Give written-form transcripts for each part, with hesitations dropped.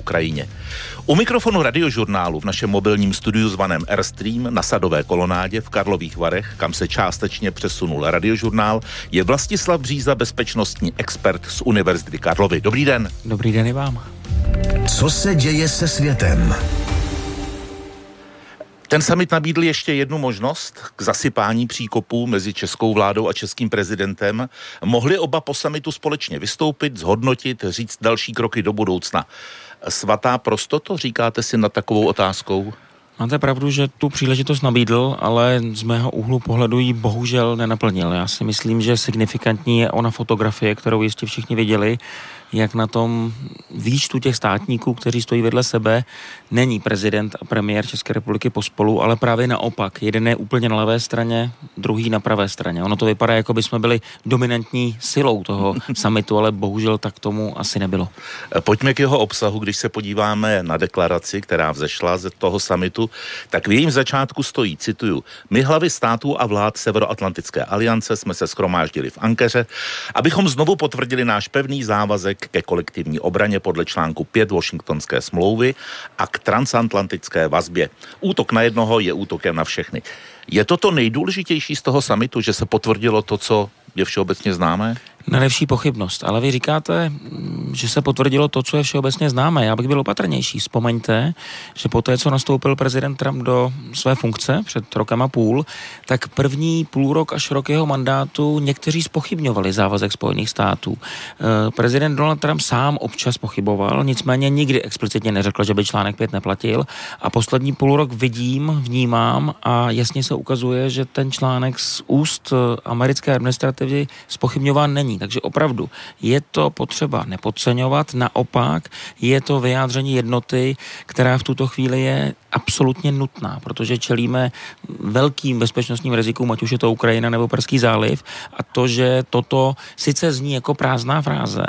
Ukrajině. U mikrofonu Radiožurnálu v našem mobilním studiu zvaném Airstream na Sadové kolonádě v Karlových Varech, kam se částečně přesunul Radiožurnál, je Vlastislav Bříza, bezpečnostní expert z Univerzity Karlovy. Dobrý den. Dobrý den i vám. Co se děje se světem? Ten summit nabídl ještě jednu možnost k zasypání příkopů mezi českou vládou a českým prezidentem. Mohli oba po summitu společně vystoupit, zhodnotit, říct další kroky do budoucna. Svatá prostoto, říkáte si nad takovou otázkou? Máte pravdu, že tu příležitost nabídl, ale z mého úhlu pohledu ji bohužel nenaplnil. Já si myslím, že signifikantní je ona fotografie, kterou jistě všichni viděli, jak na tom výčtu těch státníků, kteří stojí vedle sebe, není prezident a premiér České republiky pospolu, ale právě naopak. Jeden je úplně na levé straně, druhý na pravé straně. Ono to vypadá, jako by jsme byli dominantní silou toho summitu, ale bohužel tak tomu asi nebylo. Pojďme k jeho obsahu. Když se podíváme na deklaraci, která vzešla z toho summitu, tak v jejím začátku stojí, cituju, my hlavy států a vlád Severoatlantické aliance jsme se shromáždili v Ankeře, abychom znovu potvrdili náš pevný závazek ke kolektivní obraně podle článku 5 Washingtonské smlouvy a k transatlantické vazbě. Útok na jednoho je útokem na všechny. Je to nejdůležitější z toho summitu, že se potvrdilo to, co je všeobecně známé? Nejlepší pochybnost, ale vy říkáte, že se potvrdilo to, co je všeobecně známé. Já bych byl opatrnější. Vzpomeňte, že poté, co nastoupil prezident Trump do své funkce před rokem a půl, tak první půlrok až rok jeho mandátu někteří zpochybňovali závazek Spojených států. Prezident Donald Trump sám občas pochyboval, nicméně nikdy explicitně neřekl, že by článek 5 neplatil. A poslední půlrok vnímám a jasně se ukazuje, že ten článek z úst americké administrativy zpochybňován není. Takže opravdu je to potřeba nepodceňovat, naopak je to vyjádření jednoty, která v tuto chvíli je absolutně nutná, protože čelíme velkým bezpečnostním rizikům, ať už je to Ukrajina nebo Perský záliv, a to, že toto sice zní jako prázdná fráze,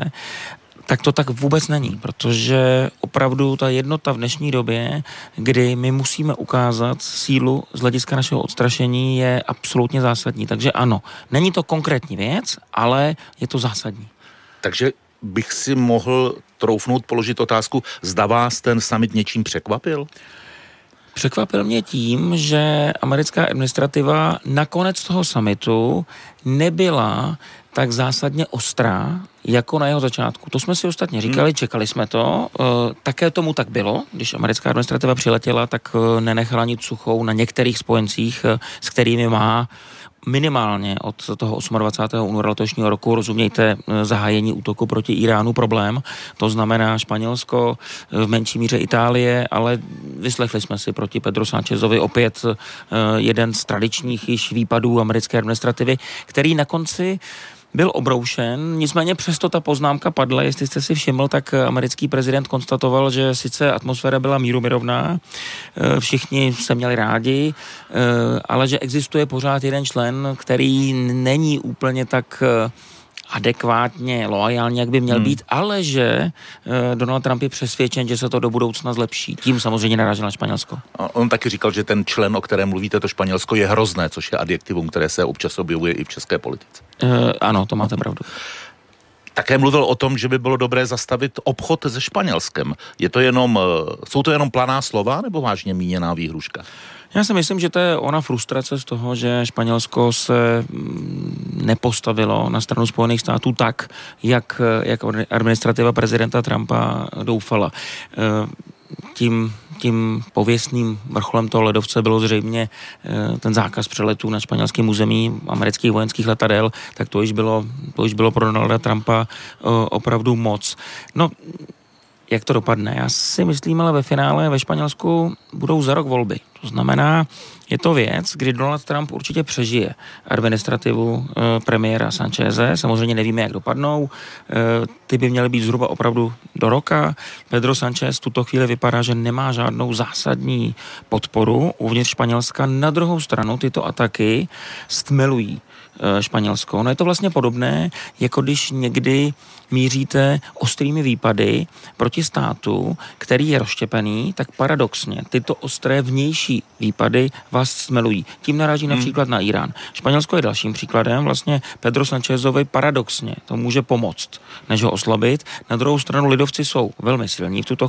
tak to tak vůbec není, protože opravdu ta jednota v dnešní době, kdy my musíme ukázat sílu z hlediska našeho odstrašení, je absolutně zásadní. Takže ano, není to konkrétní věc, ale je to zásadní. Takže bych si mohl troufnout položit otázku, zda vás ten summit něčím překvapil? Překvapil mě tím, že americká administrativa nakonec toho summitu nebyla tak zásadně ostrá, jako na jeho začátku. To jsme si ostatně říkali, čekali jsme to. Také tomu tak bylo, když americká administrativa přiletěla, tak nenechala nic suchou na některých spojencích, s kterými má minimálně od toho 28. února letošního roku, rozumějte, zahájení útoku proti Iránu problém. To znamená Španělsko, v menší míře Itálie, ale vyslechli jsme si proti Pedro Sánchezovi opět jeden z tradičních již výpadů americké administrativy, který na konci byl obroušen, nicméně přesto ta poznámka padla, jestli jste si všiml, tak americký prezident konstatoval, že sice atmosféra byla mírumilovná, všichni se měli rádi, ale že existuje pořád jeden člen, který není úplně tak adekvátně, loajálně, jak by měl být, ale že Donald Trump je přesvědčen, že se to do budoucna zlepší. Tím samozřejmě narážel na Španělsko. On taky říkal, že ten člen, o kterém mluvíte, to Španělsko, je hrozné, což je adjektivum, které se občas objevuje i v české politice. Ano, to máte pravdu. Také mluvil o tom, že by bylo dobré zastavit obchod se Španělskem. Jsou to jenom planá slova nebo vážně míněná výhruška? Já si myslím, že to je ona frustrace z toho, že Španělsko se nepostavilo na stranu Spojených států tak, jak administrativa prezidenta Trumpa doufala. Tím pověstným vrcholem toho ledovce bylo zřejmě ten zákaz přeletů na španělském území amerických vojenských letadel, tak to již bylo pro Donalda Trumpa opravdu moc. No, jak to dopadne? Já si myslím, ale ve finále ve Španělsku budou za rok volby. To znamená, je to věc, kdy Donald Trump určitě přežije administrativu premiéra Sancheze. Samozřejmě nevíme, jak dopadnou. Ty by měly být zhruba opravdu do roka. Pedro Sánchez v tuto chvíli vypadá, že nemá žádnou zásadní podporu uvnitř Španělska. Na druhou stranu tyto ataky stmelují Španělsko. No je to vlastně podobné, jako když někdy míříte ostrými výpady proti státu, který je rozštěpený, tak paradoxně tyto ostré vnější výpady vás stmelují. Tím naráží například na Irán. Španělsko je dalším příkladem. Vlastně Pedro Sánchezovi paradoxně to může pomoct, než ho oslabit. Na druhou stranu lidovci jsou velmi silní v tuto chvíli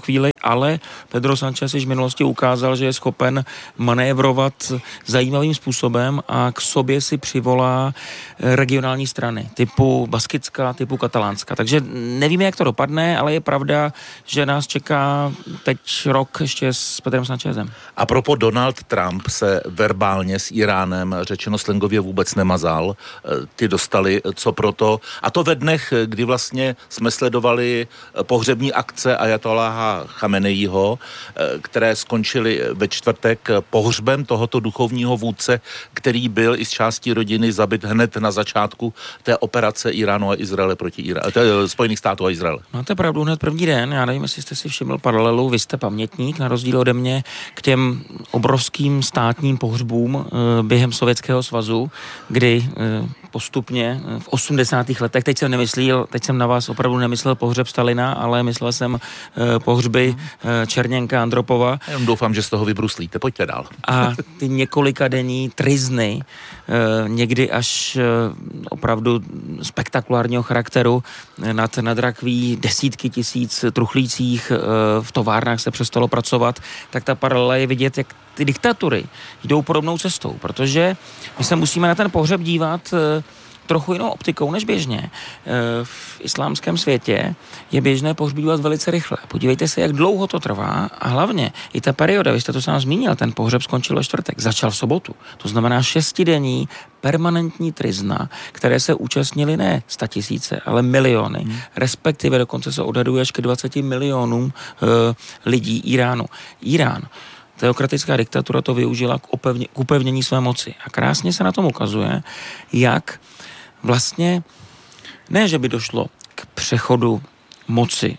ale Pedro Sánchez již v minulosti ukázal, že je schopen manévrovat zajímavým způsobem a k sobě si přivolá regionální strany, typu baskická, typu katalánská. Takže nevíme, jak to dopadne, ale je pravda, že nás čeká teď rok ještě s Pedrem Sánchezem. A propos Donald Trump se verbálně s Iránem, řečeno slangově, vůbec nemazal. Ty dostali co proto. A to ve dnech, kdy vlastně jsme sledovali pohřební akce ajatoláha Chameneího, které skončily ve čtvrtek pohřbem tohoto duchovního vůdce, který byl i z části rodiny zabit hned na začátku té operace Iránu a Izraele proti Spojených států a Izraele. Máte pravdu, hned první den, já nevím, jestli jste si všiml paralelu, vy jste pamětník, na rozdíl ode mě, k těm obrovským státním pohřbům během Sovětského svazu, kdy postupně v 80. letech, teď jsem na vás opravdu nemyslel pohřeb Stalina, ale myslel jsem pohřby Černěnka, Andropova. Já doufám, že z toho vybruslíte, pojďte dál. A ty několikadenní tryzny, někdy až opravdu spektakulárního charakteru nad rakví, desítky tisíc truchlících, v továrnách se přestalo pracovat, tak ta paralela je vidět, jak ty diktatury jdou podobnou cestou, protože my se musíme na ten pohřeb dívat trochu jinou optikou než běžně. V islámském světě je běžné pohřbívat velice rychle. Podívejte se, jak dlouho to trvá a hlavně i ta perioda, vy jste to sám zmínil, ten pohřeb skončil ve čtvrtek, začal v sobotu. To znamená 6denní permanentní tryzna, které se účastnili ne 100 000, ale miliony, respektive dokonce se odhaduje až k 20 milionům lidí Iránu. Irán, teokratická diktatura, to využila k upevnění své moci. A krásně se na tom ukazuje, jak vlastně, ne, že by došlo k přechodu moci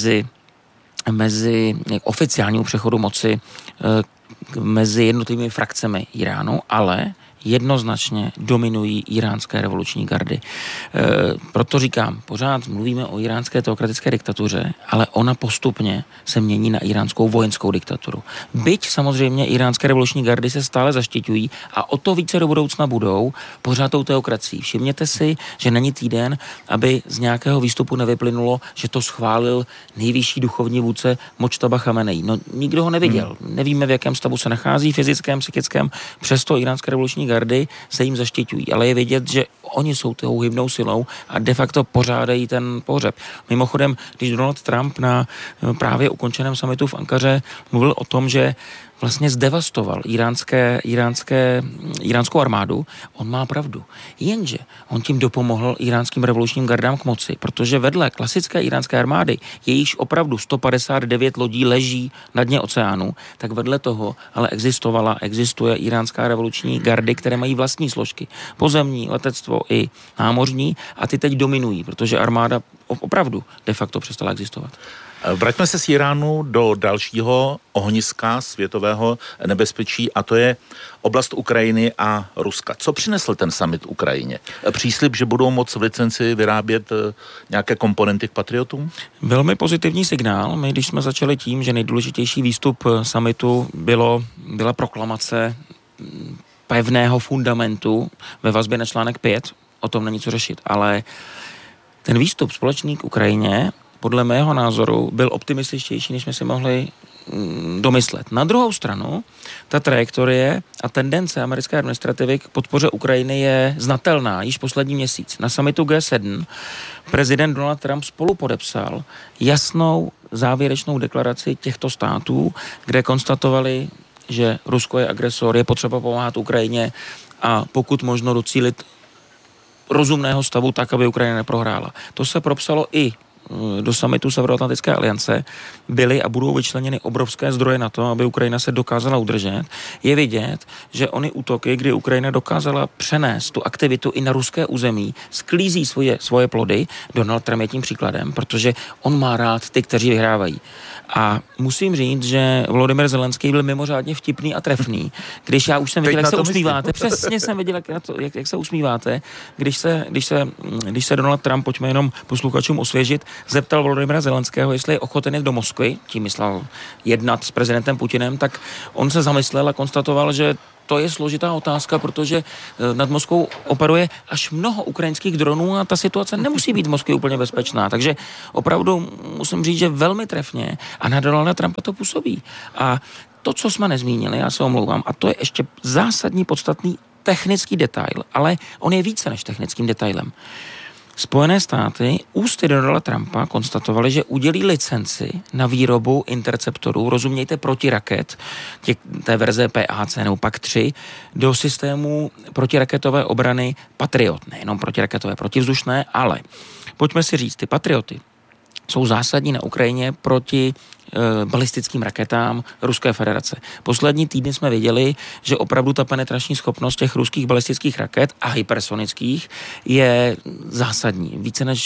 mezi oficiálnímu přechodu moci mezi jednotlivými frakcemi Iránu, ale jednoznačně dominují iránské revoluční gardy. Proto říkám, pořád mluvíme o iránské teokratické diktatuře, ale ona postupně se mění na iránskou vojenskou diktaturu. Byť samozřejmě iránské revoluční gardy se stále zaštiťují a o to více do budoucna budou pořád tou teokracií. Všimněte si, že není týden, aby z nějakého výstupu nevyplynulo, že to schválil nejvyšší duchovní vůdce Močtaba Chameneí. No, nikdo ho neviděl. Nevíme, v jakém stavu se nachází, fyzickém, psychickém, přesto iránské revoluční gardy se jim zaštiťují, ale je vidět, že oni jsou tou hybnou silou a de facto pořádají ten pohřeb. Mimochodem, když Donald Trump na právě ukončeném summitu v Ankaře mluvil o tom, že vlastně zdevastoval iránskou armádu, on má pravdu. Jenže on tím dopomohl iránským revolučním gardám k moci, protože vedle klasické iránské armády, jejíž opravdu 159 lodí leží na dně oceánu, tak vedle toho ale existuje iránská revoluční gardy, které mají vlastní složky. Pozemní, letectvo i námořní a ty teď dominují, protože armáda opravdu de facto přestala existovat. Vraťme se z Iránu do dalšího ohniska světového nebezpečí a to je oblast Ukrajiny a Ruska. Co přinesl ten summit Ukrajině? Příslib, že budou moct v licenci vyrábět nějaké komponenty k Patriotům? Velmi pozitivní signál. My, když jsme začali tím, že nejdůležitější výstup summitu byla proklamace pevného fundamentu ve vazbě na článek 5, o tom není co řešit, ale ten výstup společný k Ukrajině podle mého názoru byl optimističtější, než jsme si mohli domyslet. Na druhou stranu, ta trajektorie a tendence americké administrativy k podpoře Ukrajiny je znatelná již poslední měsíc. Na summitu G7 prezident Donald Trump spolupodepsal jasnou závěrečnou deklaraci těchto států, kde konstatovali, že Rusko je agresor, je potřeba pomáhat Ukrajině a pokud možno docílit rozumného stavu tak, aby Ukrajina neprohrála. To se propsalo i do summitu Severoatlantické aliance. Byly a budou vyčleněny obrovské zdroje na to, aby Ukrajina se dokázala udržet. Je vidět, že ony útoky, kdy Ukrajina dokázala přenést tu aktivitu i na ruské území, sklízí svoje plody. Donald Trump je tím příkladem, protože on má rád ty, kteří vyhrávají. A musím říct, že Volodymyr Zelenský byl mimořádně vtipný a trefný. Když já už jsem viděl, jak se usmíváte, přesně jsem viděl, jak se usmíváte, když se Donald Trump, pojďme jenom posluchačům osvěžit, zeptal Volodymyra Zelenského, jestli je ochoten jít do Moskvy, tím myslel jednat s prezidentem Putinem, tak on se zamyslel a konstatoval, že to je složitá otázka, protože nad Moskvou operuje až mnoho ukrajinských dronů a ta situace nemusí být v Moskvě úplně bezpečná. Takže opravdu musím říct, že velmi trefně a na Donalda Trumpa to působí. A to, co jsme nezmínili, já se omlouvám, a to je ještě zásadní, podstatný technický detail, ale on je více než technickým detailem. Spojené státy ústy Donalda Trumpa konstatovali, že udělí licenci na výrobu interceptorů, rozumějte protiraket, té verze PAC nebo PAC-3, do systému protiraketové obrany Patriot. Nejenom protiraketové, protivzdušné, ale pojďme si říct, ty Patrioty jsou zásadní na Ukrajině proti balistickým raketám Ruské federace. Poslední týdny jsme viděli, že opravdu ta penetrační schopnost těch ruských balistických raket a hypersonických je zásadní. Více než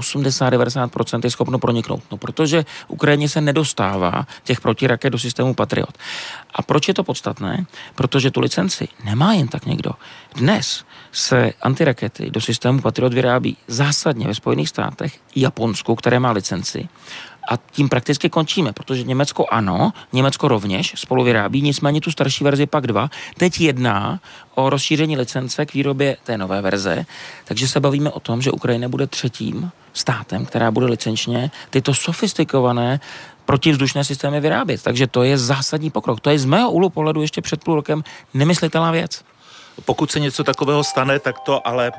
80-90% je schopno proniknout. No, protože Ukrajině se nedostává těch protiraket do systému Patriot. A proč je to podstatné? Protože tu licenci nemá jen tak někdo. Dnes se antirakety do systému Patriot vyrábí zásadně ve Spojených státech, Japonsku, které má licenci. A tím prakticky končíme, protože Německo ano, Německo rovněž spolu vyrábí, nicméně tu starší verzi PAC-2 teď jedná o rozšíření licence k výrobě té nové verze, takže se bavíme o tom, že Ukrajina bude třetím státem, která bude licenčně tyto sofistikované protivzdušné systémy vyrábět. Takže to je zásadní pokrok. To je z mého úhlu pohledu ještě před půl rokem nemyslitelná věc. Pokud se něco takového stane, tak to ale,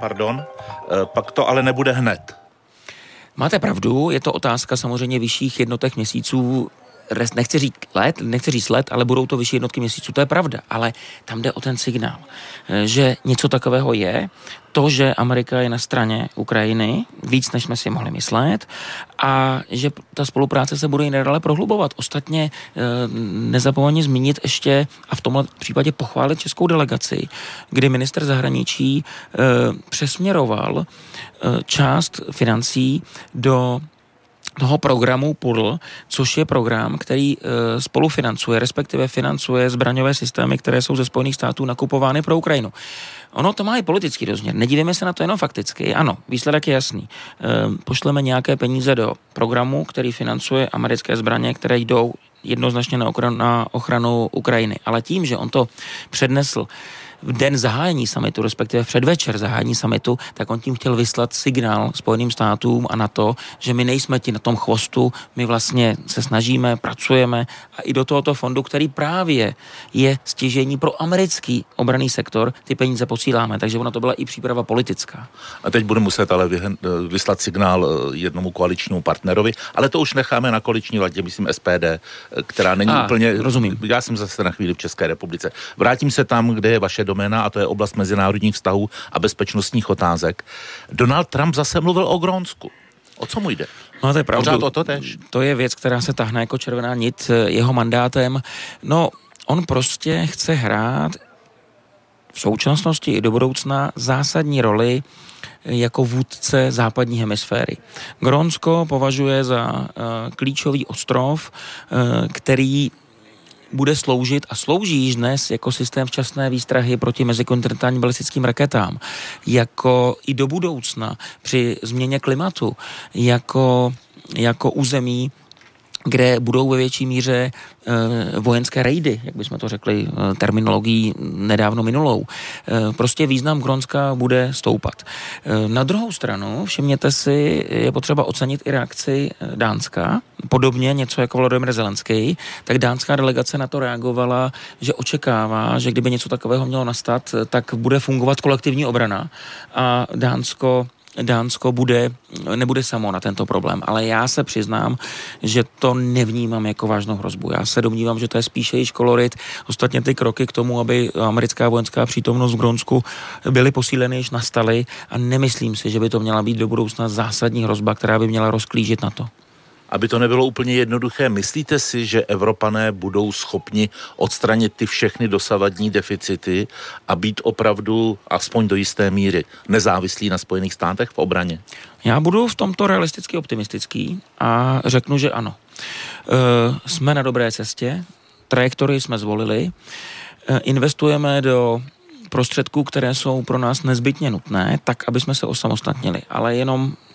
pak to ale nebude hned. Máte pravdu, je to otázka samozřejmě vyšších jednotek měsíců, nechci říct let, ale budou to vyšší jednotky měsíců, to je pravda, ale tam jde o ten signál, že něco takového je, to, že Amerika je na straně Ukrajiny, víc, než jsme si mohli myslet, a že ta spolupráce se bude i nadále prohlubovat. Ostatně nezapomeňte zmínit ještě, a v tomhle případě pochválit českou delegaci, kdy ministr zahraničí přesměroval část financí do toho programu PUDL, což je program, který spolufinancuje, respektive financuje zbraňové systémy, které jsou ze Spojených států nakupovány pro Ukrajinu. Ono to má i politický rozměr. Nedívejme se na to jenom fakticky. Ano, výsledek je jasný. Pošleme nějaké peníze do programu, který financuje americké zbraně, které jdou jednoznačně na ochranu Ukrajiny. Ale tím, že on to přednesl v den zahájení summitu, respektive v předvečer zahájení summitu, tak on tím chtěl vyslat signál Spojeným státům a na to, že my nejsme ti na tom chvostu, my vlastně se snažíme, pracujeme a i do tohoto fondu, který právě je stěžení pro americký obranný sektor, ty peníze posíláme. Takže ona to byla i příprava politická. A teď bude muset ale vyslat signál jednomu koaličnímu partnerovi, ale to už necháme na koaliční ladě, myslím SPD, která není úplně... Rozumím. Já jsem zase na chvíli v České republice. Vrátím se tam, kde je vaše doména, a to je oblast mezinárodních vztahů a bezpečnostních otázek. Donald Trump zase mluvil o Grónsku. O co mu jde? Máte pravdu. Pořád o to tež. To je věc, která se tahne jako červená nit jeho mandátem. No, on prostě chce hrát v současnosti i do budoucna zásadní roli jako vůdce západní hemisféry. Grónsko považuje za klíčový ostrov, který bude sloužit a slouží již dnes jako systém včasné výstrahy proti mezikontinentálním balistickým raketám, jako i do budoucna při změně klimatu, jako území, kde budou ve větší míře vojenské rejdy, jak bychom to řekli terminologií nedávno minulou. Prostě význam Grónska bude stoupat. Na druhou stranu, všimněte si, je potřeba ocenit i reakci Dánska, podobně něco jako Volodymyr Zelenský, tak dánská delegace na to reagovala, že očekává, že kdyby něco takového mělo nastat, tak bude fungovat kolektivní obrana a Dánsko nebude samo na tento problém, ale já se přiznám, že to nevnímám jako vážnou hrozbu. Já se domnívám, že to je spíše již kolorit. Ostatně ty kroky k tomu, aby americká vojenská přítomnost v Grónsku byly posíleny, již nastaly a nemyslím si, že by to měla být do budoucna zásadní hrozba, která by měla rozklížit na to. Aby to nebylo úplně jednoduché, myslíte si, že Evropané budou schopni odstranit ty všechny dosavadní deficity a být opravdu, aspoň do jisté míry, nezávislí na Spojených státech v obraně? Já budu v tomto realisticky optimistický a řeknu, že ano. Jsme na dobré cestě, trajektorii jsme zvolili, investujeme do prostředků, které jsou pro nás nezbytně nutné, tak, aby jsme se osamostatnili. Ale jenom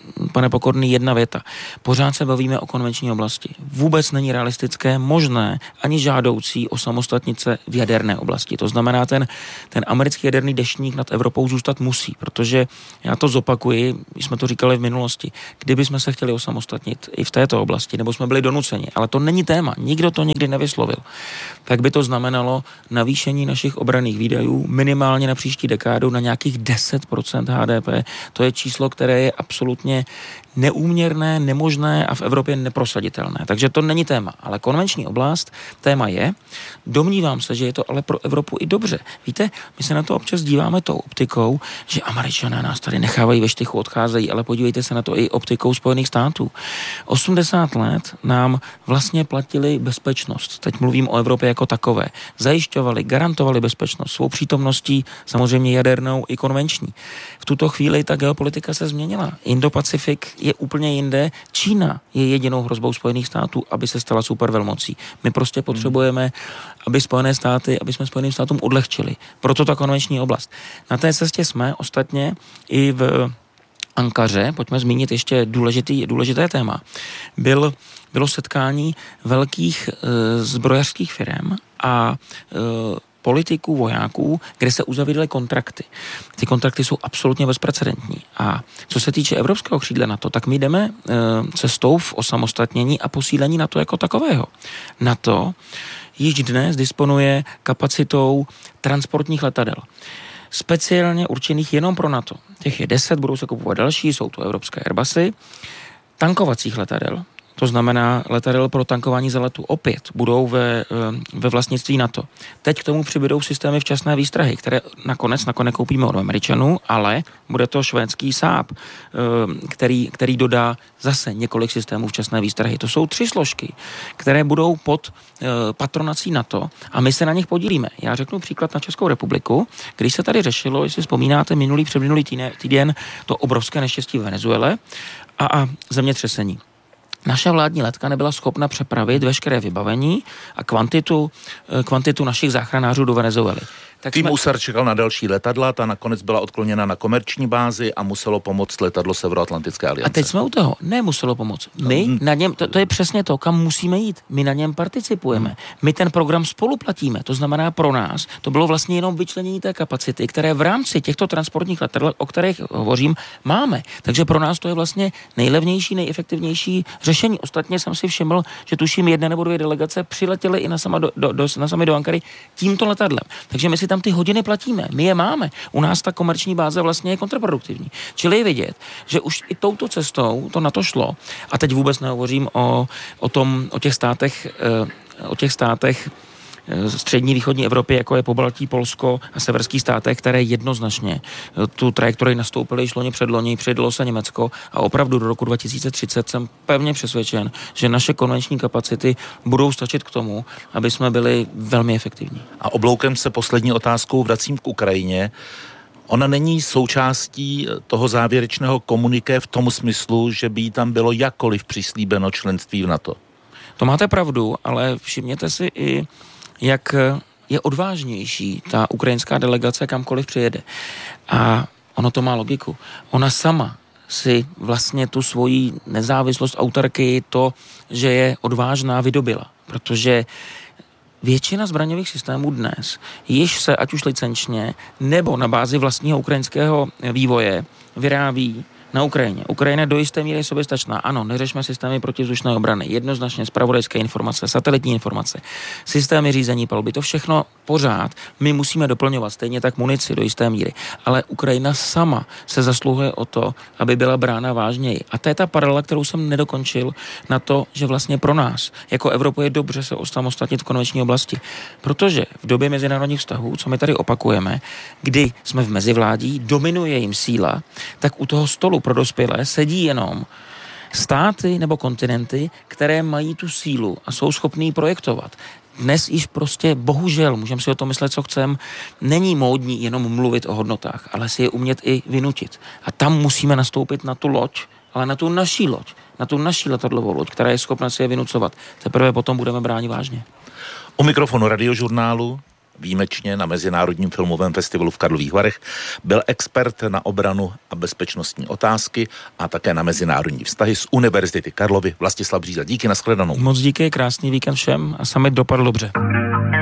pane Pokorný, jedna věta. Pořád se bavíme o konvenční oblasti. Vůbec není realistické, možné, ani žádoucí osamostatnit se v jaderné oblasti. To znamená, ten americký jaderný deštník nad Evropou zůstat musí, protože já to zopakuji, jsme to říkali v minulosti, kdyby jsme se chtěli osamostatnit i v této oblasti, nebo jsme byli donuceni, ale to není téma, nikdo to nikdy nevyslovil, tak by to znamenalo navýšení našich obranných výdajů minimálně na příští dekádu na nějakých 10% HDP. To je číslo, které je absolutně neúměrné, nemožné a v Evropě neprosaditelné. Takže to není téma. Ale konvenční oblast téma je. Domnívám se, že je to ale pro Evropu i dobře. Víte, my se na to občas díváme tou optikou, že Američané nás tady nechávají ve štychu, odcházejí, ale podívejte se na to i optikou Spojených států. 80 let nám vlastně platili bezpečnost. Teď mluvím o Evropě jako takové. Zajišťovali, garantovali bezpečnost svou přítomností, samozřejmě jadernou i konvenční. V tuto chvíli ta geopolitika se změnila. Indo-Pacifik je úplně jinde. Čína je jedinou hrozbou Spojených států, aby se stala supervelmocí. My prostě potřebujeme, aby jsme Spojeným státům odlehčili. Proto ta konvenční oblast. Na té cestě jsme ostatně i v Ankaře, pojďme zmínit ještě důležité téma. Bylo setkání velkých zbrojařských firem a politiků, vojáků, kde se uzavíraly kontrakty. Ty kontrakty jsou absolutně bezprecedentní. A co se týče evropského křídla NATO, tak my jdeme cestou v osamostatnění a posílení NATO jako takového. NATO již dnes disponuje kapacitou transportních letadel. Speciálně určených jenom pro NATO. Těch je 10, budou se kupovat další, jsou to evropské Airbusy. Tankovacích letadel, to znamená letadel pro tankování za letu, opět budou ve vlastnictví NATO. Teď k tomu přibydou systémy včasné výstrahy, které nakonec koupíme od Američanů, ale bude to švédský Saab, který dodá zase několik systémů včasné výstrahy. To jsou 3 složky, které budou pod patronací NATO a my se na nich podílíme. Já řeknu příklad na Českou republiku, když se tady řešilo, jestli vzpomínáte, předminulý týden to obrovské neštěstí v Venezuele a zemětřesení. Naše vládní letka nebyla schopna přepravit veškeré vybavení a kvantitu našich záchranářů do Venezuely. Tým USAR čekal na další letadla, ta nakonec byla odkloněna na komerční bázi a muselo pomoct letadlo Severoatlantické aliance. A teď jsme u toho. Nemuselo pomoct. My na něm, to je přesně to, kam musíme jít. My na něm participujeme. My ten program spoluplatíme. To znamená pro nás, to bylo vlastně jenom vyčlenění té kapacity, které v rámci těchto transportních letadel, o kterých hovořím, máme. Takže pro nás to je vlastně nejlevnější, nejefektivnější řešení. Ostatně jsem si všiml, že tuším 1 nebo 2 delegace přiletěly i na sami do Ankary tímto letadlem. Takže my si tam ty hodiny platíme, my je máme. U nás ta komerční báze vlastně je kontraproduktivní. Čili je vidět, že už i touto cestou to na to šlo. A teď vůbec nehovořím o těch státech střední východní Evropy, jako je Pobaltí, Polsko a severských státech, které jednoznačně tu trajektorii nastoupily již předloni, přidalo se Německo a opravdu do roku 2030 jsem pevně přesvědčen, že naše konvenční kapacity budou stačit k tomu, aby jsme byli velmi efektivní. A obloukem se poslední otázkou vracím k Ukrajině. Ona není součástí toho závěrečného komuniké v tom smyslu, že by jí tam bylo jakkoliv přislíbeno členství v NATO. To máte pravdu, ale všimněte si i, jak je odvážnější ta ukrajinská delegace kamkoliv přijede. A ono to má logiku. Ona sama si vlastně tu svoji nezávislost, autarky, to, že je odvážná, vydobila. Protože většina zbraňových systémů dnes již se, ať už licenčně, nebo na bázi vlastního ukrajinského vývoje, vyrábí na Ukrajině. Ukrajina do jisté míry je soběstačná. Ano, neřešme systémy protivzdušné obrany. Jednoznačně zpravodajské informace, satelitní informace, systémy řízení palby, to všechno pořád my musíme doplňovat, stejně tak munici do jisté míry. Ale Ukrajina sama se zasluhuje o to, aby byla brána vážněji. A to je ta paralela, kterou jsem nedokončil na to, že vlastně pro nás jako Evropu je dobře se osamostatnit v konvenční oblasti. Protože v době mezinárodních vztahů, co my tady opakujeme, kdy jsme v mezivládí, dominuje jim síla, tak u toho stolu pro dospělé sedí jenom státy nebo kontinenty, které mají tu sílu a jsou schopní projektovat. Dnes již prostě, bohužel, můžeme si o tom myslet, co chcem, není módní jenom mluvit o hodnotách, ale si je umět i vynutit. A tam musíme nastoupit na tu loď, ale na tu naší loď, na tu naší letadlovou loď, která je schopna si je vynucovat. Teprve potom budeme bránit vážně. U mikrofonu Radiožurnálu výjimečně na Mezinárodním filmovém festivalu v Karlových Varech. Byl expert na obranu a bezpečnostní otázky a také na mezinárodní vztahy z Univerzity Karlovy. Vlastislav Bříza, díky, nashledanou. Moc díky, krásný víkend všem a summit dopadl dobře.